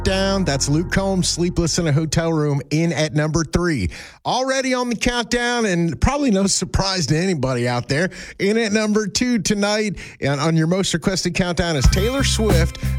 Down. That's Luke Combs, Sleepless in a Hotel Room, in at number 3. Already on the countdown, and probably no surprise to anybody out there, in at number 2 tonight and on your most requested countdown is Taylor Swift,